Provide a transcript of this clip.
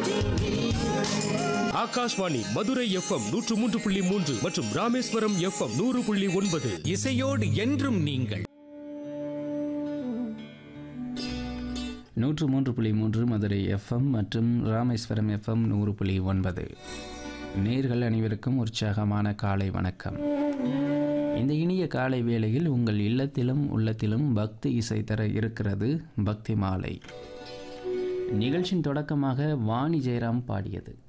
Akashvani Madurai FM 103.3 மற்றும் Rameswaram FM 100.9. இசையோடு என்றும் நீங்கள். 103.3 மதுரை எஃப்எம் மற்றும் ராமேஸ்வரம் எஃப்எம் 100.9. நேர்கள் அனைவருக்கும் உற்சாகமான காலை வணக்கம். இந்த இனிய காலை வேளையில் உங்கள் இல்லத்திலும் உள்ளத்திலும் பக்தி இசை தர இருக்கிறது பக்தி மாலை. நிகழ்ச்சியின் தொடக்கமாக வாணி ஜெயராம் பாடியது.